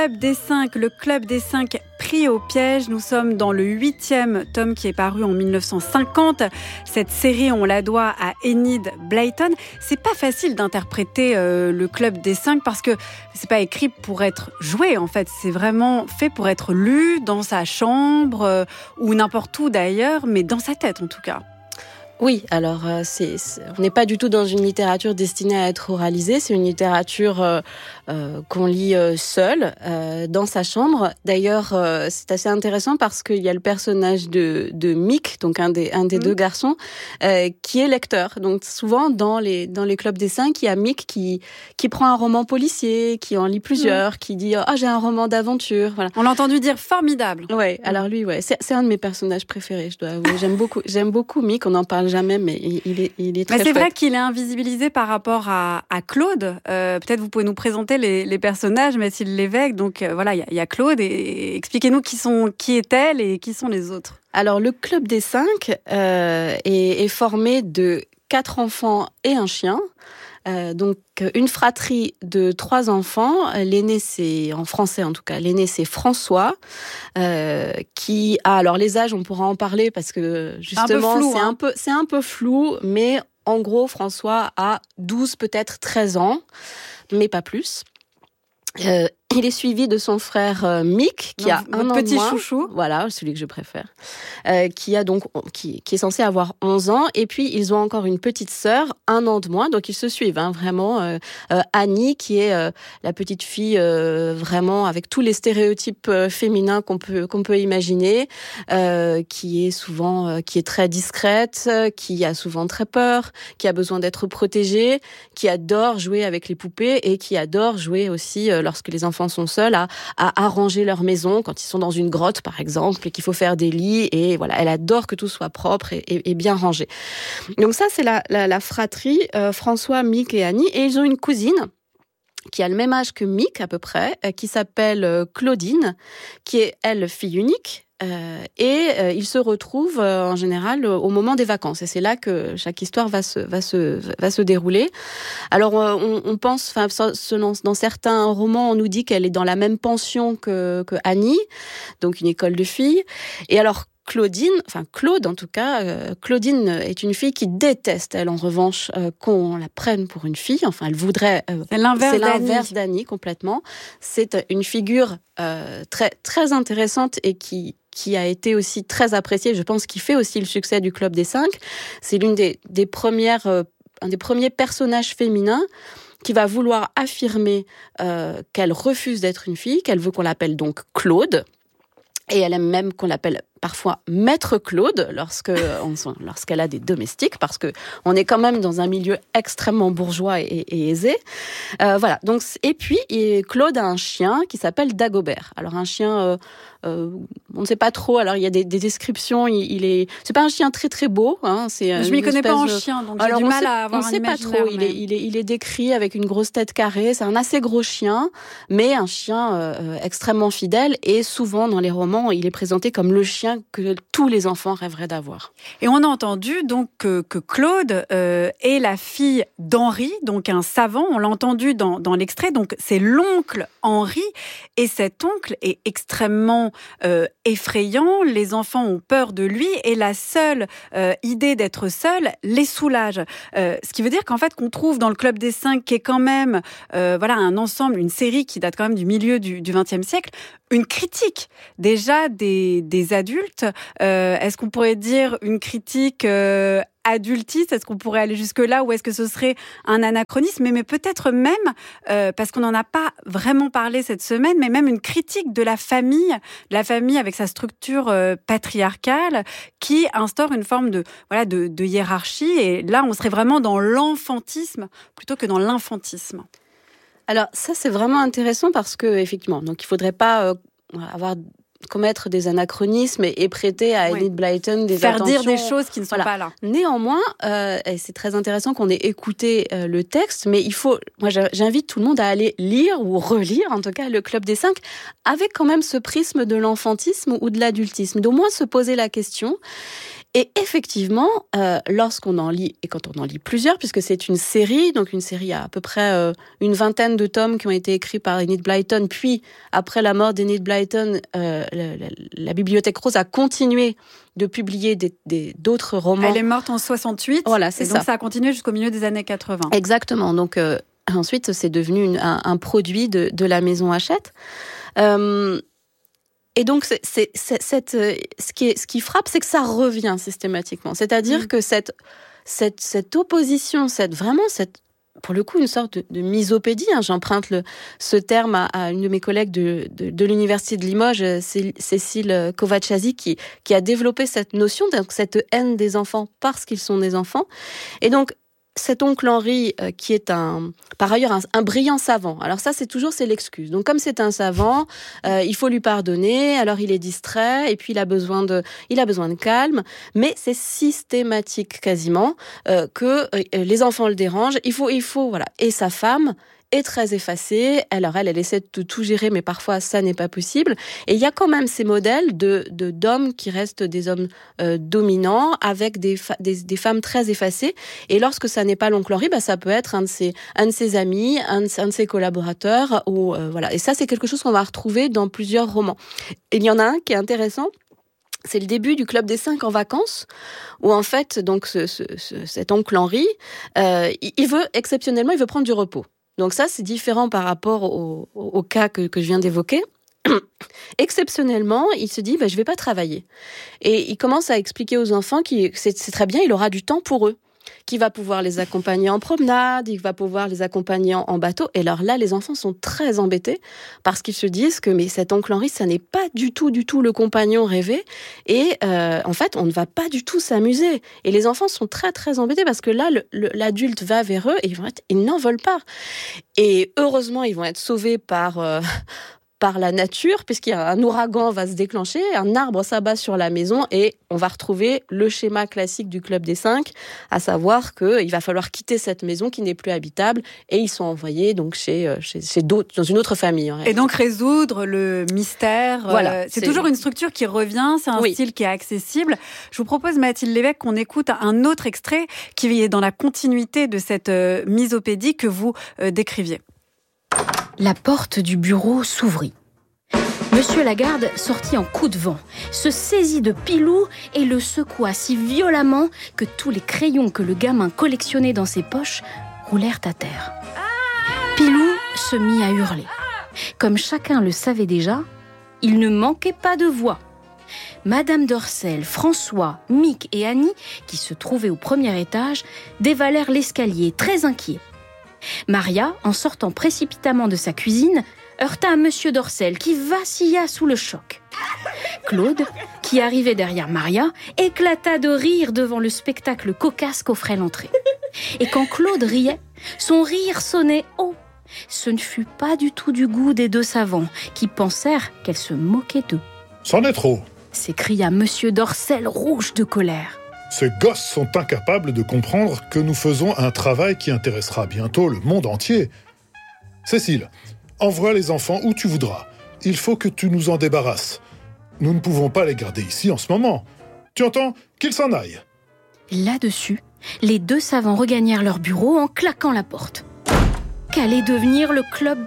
Le Club des 5 pris au piège. Nous sommes dans le 8e tome qui est paru en 1950. Cette série, on la doit à Enid Blyton. C'est pas facile d'interpréter le Club des 5 parce que c'est pas écrit pour être joué en fait. C'est vraiment fait pour être lu dans sa chambre ou n'importe où d'ailleurs, mais dans sa tête en tout cas. Oui, alors on n'est pas du tout dans une littérature destinée à être oralisée, c'est une littérature qu'on lit seul, dans sa chambre. D'ailleurs, c'est assez intéressant parce qu'il y a le personnage de Mick, donc un des deux garçons, qui est lecteur. Donc souvent, dans les clubs des 5, il y a Mick qui prend un roman policier, qui en lit plusieurs, qui dit « Ah, j'ai un roman d'aventure ». Voilà. On l'a entendu dire formidable. Ouais, alors lui, c'est un de mes personnages préférés, je dois avouer. J'aime beaucoup Mick, on en parle jamais, mais il est très chouette. C'est vrai qu'il est invisibilisé par rapport à Claude. Peut-être vous pouvez nous présenter les personnages, Mathilde Lévesque. Donc voilà, il y a Claude. Et expliquez-nous qui est-elle et qui sont les autres. Alors le Club des 5 est formé de 4 enfants et un chien. Donc une fratrie de 3 enfants. L'aîné, c'est en français en tout cas. L'aîné, c'est François, qui a alors les âges, on pourra en parler parce que justement c'est un peu flou, mais en gros François a 12 peut-être 13 ans, mais pas plus. Il est suivi de son frère Mick, qui a un an petit de moins. Chouchou. Voilà, celui que je préfère. Qui est censé avoir 11 ans. Et puis, ils ont encore une petite sœur, 1 an de moins. Donc, ils se suivent, vraiment. Annie, qui est la petite fille, vraiment, avec tous les stéréotypes féminins qu'on peut imaginer. Qui est très discrète, qui a souvent très peur, qui a besoin d'être protégée, qui adore jouer avec les poupées et qui adore jouer aussi, lorsque les enfants sont seuls, à arranger leur maison quand ils sont dans une grotte par exemple et qu'il faut faire des lits, et voilà, elle adore que tout soit propre et bien rangé. Donc ça, c'est la fratrie François, Mick et Annie, et ils ont une cousine qui a le même âge que Mick à peu près, qui s'appelle Claudine, qui est elle fille unique. Ils se retrouvent en général au moment des vacances, et c'est là que chaque histoire va se dérouler. Alors on pense, dans certains romans, on nous dit qu'elle est dans la même pension que Annie, donc une école de filles. Et alors Claude en tout cas, Claudine est une fille qui déteste, elle en revanche, qu'on la prenne pour une fille. Enfin, elle voudrait. C'est l'inverse d'Annie complètement. C'est une figure très très intéressante et qui a été aussi très appréciée. Je pense qu'il fait aussi le succès du Club des 5. C'est l'une des premières, un des premiers personnages féminins qui va vouloir affirmer qu'elle refuse d'être une fille, qu'elle veut qu'on l'appelle donc Claude. Et elle aime même qu'on l'appelle parfois Maître Claude lorsqu'elle a des domestiques, parce que on est quand même dans un milieu extrêmement bourgeois et aisé. Voilà. Donc, et puis Claude a un chien qui s'appelle Dagobert. Alors un chien, on ne sait pas trop. Alors il y a des descriptions. C'est pas un chien très très beau. Je m'y connais pas en chien, donc j'ai du mal à avoir un imaginaire. On sait pas trop. Il est décrit avec une grosse tête carrée. C'est un assez gros chien, mais un chien extrêmement fidèle. Et souvent dans les romans, il est présenté comme le chien que tous les enfants rêveraient d'avoir. Et on a entendu donc que Claude est la fille d'Henri, donc un savant. On l'a entendu dans l'extrait. Donc c'est l'oncle Henri, et cet oncle est extrêmement effrayant. Les enfants ont peur de lui, et la seule idée d'être seul les soulage. Ce qui veut dire qu'en fait, qu'on trouve dans le Club des 5, qui est quand même un ensemble, une série qui date quand même du milieu du XXe siècle, une critique déjà des adultes. Est-ce qu'on pourrait dire une critique adultiste? Est-ce qu'on pourrait aller jusque-là, ou est-ce que ce serait un anachronisme? Mais peut-être même, parce qu'on n'en a pas vraiment parlé cette semaine, mais même une critique de la famille avec sa structure patriarcale qui instaure une forme de hiérarchie. Et là, on serait vraiment dans l'enfantisme plutôt que dans l'infantisme. Alors ça, c'est vraiment intéressant parce que effectivement, donc il faudrait pas commettre des anachronismes et prêter à Enid Blyton des faire attentions. Dire des choses qui ne sont pas là. Néanmoins, et c'est très intéressant qu'on ait écouté le texte, mais j'invite tout le monde à aller lire ou relire, en tout cas, le Club des 5, avec quand même ce prisme de l'enfantisme ou de l'adultisme, d'au moins se poser la question. Et effectivement, lorsqu'on en lit, et quand on en lit plusieurs, puisque c'est une série, donc une série à peu près une vingtaine de tomes qui ont été écrits par Enid Blyton, puis après la mort d'Enid Blyton, la Bibliothèque Rose a continué de publier d'autres romans. Elle est morte en 68, voilà, c'est et donc ça a continué jusqu'au milieu des années 80. Exactement, donc ensuite c'est devenu un produit de la maison Hachette. Et donc, ce qui frappe, c'est que ça revient systématiquement. C'est-à-dire que cette opposition, pour le coup, une sorte de misopédie, j'emprunte ce terme à une de mes collègues de l'Université de Limoges, Cécile Kovacsiasi, qui a développé cette notion, donc cette haine des enfants parce qu'ils sont des enfants. Et donc, cet oncle Henri, qui est par ailleurs un brillant savant. Alors ça, c'est l'excuse. Donc comme c'est un savant, il faut lui pardonner. Alors il est distrait et puis il a besoin de calme. Mais c'est systématique quasiment que les enfants le dérangent. Il faut voilà. Et sa femme est très effacée. Alors elle essaie de tout gérer, mais parfois ça n'est pas possible. Et il y a quand même ces modèles d'hommes qui restent des hommes dominants avec des femmes très effacées. Et lorsque ça n'est pas l'oncle Henri, ça peut être un de ses amis, un de ses collaborateurs. Ou voilà. Et ça, c'est quelque chose qu'on va retrouver dans plusieurs romans. Et il y en a un qui est intéressant. C'est le début du Club des 5 en vacances, où en fait, donc cet oncle Henri, il veut prendre du repos. Donc ça, c'est différent par rapport au cas que je viens d'évoquer. Exceptionnellement, il se dit, je vais pas travailler. Et il commence à expliquer aux enfants que c'est très bien, il aura du temps pour eux, qu'il va pouvoir les accompagner en promenade, il va pouvoir les accompagner en bateau. Et alors là, les enfants sont très embêtés parce qu'ils se disent que mais cet oncle Henri, ça n'est pas du tout le compagnon rêvé. Et en fait, on ne va pas du tout s'amuser. Et les enfants sont très, très embêtés parce que là, l'adulte va vers eux et ils n'en veulent pas. Et heureusement, ils vont être sauvés par la nature, puisqu'il y a un ouragan va se déclencher, un arbre s'abat sur la maison et on va retrouver le schéma classique du Club des 5, à savoir qu'il va falloir quitter cette maison qui n'est plus habitable et ils sont envoyés donc chez d'autres, dans une autre famille. Et donc résoudre le mystère, voilà, c'est toujours une structure qui revient, c'est un style qui est accessible. Je vous propose, Mathilde Lévesque, qu'on écoute un autre extrait qui est dans la continuité de cette misopédie que vous décriviez. La porte du bureau s'ouvrit. Monsieur Lagarde sortit en coup de vent, se saisit de Pilou et le secoua si violemment que tous les crayons que le gamin collectionnait dans ses poches roulèrent à terre. Pilou se mit à hurler. Comme chacun le savait déjà, il ne manquait pas de voix. Madame Dorcel, François, Mick et Annie, qui se trouvaient au premier étage, dévalèrent l'escalier, très inquiets. Maria, en sortant précipitamment de sa cuisine, heurta Monsieur Dorcel, qui vacilla sous le choc. Claude, qui arrivait derrière Maria, éclata de rire devant le spectacle cocasse qu'offrait l'entrée. Et quand Claude riait, son rire sonnait haut. Ce ne fut pas du tout du goût des deux savants, qui pensèrent qu'elle se moquait d'eux. « C'en est trop !» s'écria Monsieur Dorcel, rouge de colère. Ces gosses sont incapables de comprendre que nous faisons un travail qui intéressera bientôt le monde entier. Cécile, envoie les enfants où tu voudras. Il faut que tu nous en débarrasses. Nous ne pouvons pas les garder ici en ce moment. Tu entends ? Qu'ils s'en aillent. Là-dessus, les deux savants regagnèrent leur bureau en claquant la porte. Qu'allait devenir le Club des 5 ?